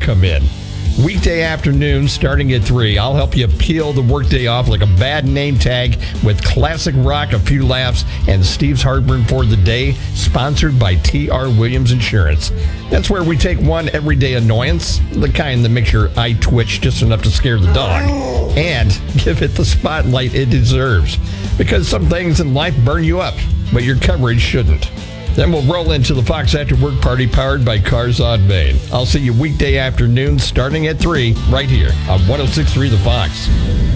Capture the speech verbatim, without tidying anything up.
come in. Weekday afternoons starting at three. I'll help you peel the workday off like a bad name tag with classic rock, a few laughs, and Steve's Heartburn for the Day, sponsored by T R. Williams Insurance. That's where we take one everyday annoyance, the kind that makes your eye twitch just enough to scare the dog, and give it the spotlight it deserves. Because some things in life burn you up, but your coverage shouldn't. Then we'll roll into the Fox After Work Party powered by Cars on Main. I'll see you weekday afternoons starting at three right here on one oh six point three The Fox.